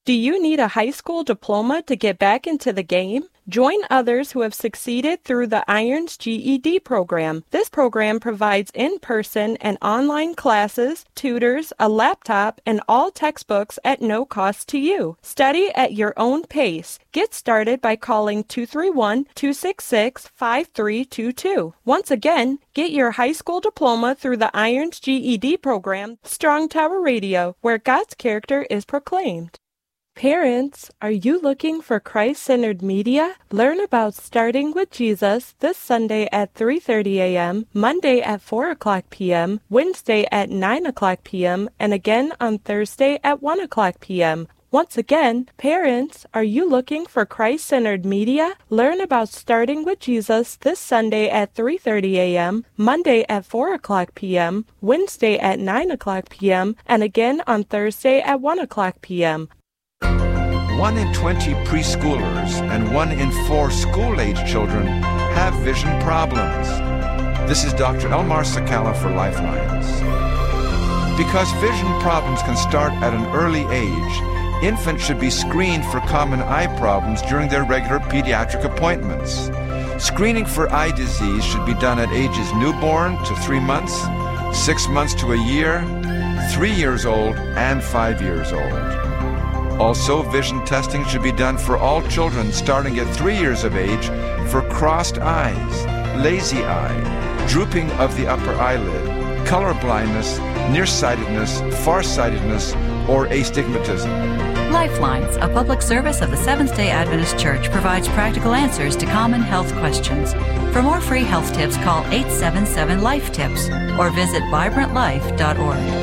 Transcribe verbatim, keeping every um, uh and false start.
Do you need a high school diploma to get back into the game? Join others who have succeeded through the IRONS G E D program. This program provides in-person and online classes, tutors, a laptop, and all textbooks at no cost to you. Study at your own pace. Get started by calling two three one, two six six, five three two two. Once again, get your high school diploma through the IRONS G E D program, Strong Tower Radio, where God's character is proclaimed. Parents, are you looking for Christ-centered media? Learn about Starting with Jesus this Sunday at three thirty a.m., Monday at four o'clock p.m., Wednesday at nine o'clock p.m., and again on Thursday at one o'clock p.m. Once again, parents, are you looking for Christ-centered media? Learn about Starting with Jesus this Sunday at three thirty a.m., Monday at four o'clock p.m., Wednesday at nine o'clock p.m., and again on Thursday at one o'clock p.m. One in twenty preschoolers and one in four school-age children have vision problems. This is Doctor Elmar Sakala for Lifelines. Because vision problems can start at an early age, infants should be screened for common eye problems during their regular pediatric appointments. Screening for eye disease should be done at ages newborn to three months, six months to a year, three years old, and five years old. Also, vision testing should be done for all children starting at three years of age for crossed eyes, lazy eye, drooping of the upper eyelid, color blindness, nearsightedness, farsightedness, or astigmatism. Lifelines, a public service of the Seventh-day Adventist Church, provides practical answers to common health questions. For more free health tips, call eight seven seven, LIFE-TIPS or visit vibrant life dot org.